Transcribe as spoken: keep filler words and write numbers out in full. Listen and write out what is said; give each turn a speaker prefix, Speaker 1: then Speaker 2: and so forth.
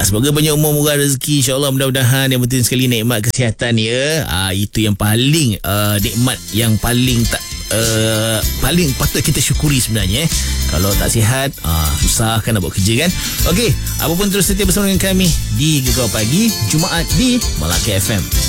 Speaker 1: Ah, semoga banyak umur, murah rezeki, insya-Allah. Mudah-mudahan yang penting sekali nikmat kesihatan ya. Ah, itu yang paling uh, nikmat yang paling tak uh, paling patut kita syukuri sebenarnya. Eh. Kalau tak sihat, ah, susah kan nak buat kerja kan. Okey, apa pun terus setia bersama dengan kami di Gegar Pagi Jumaat di Melaka F M.